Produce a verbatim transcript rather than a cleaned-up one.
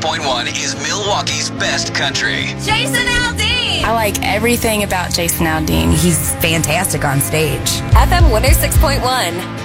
point one is Milwaukee's best country. Jason Aldean! I like everything about Jason Aldean. He's fantastic on stage. F M one oh six point one.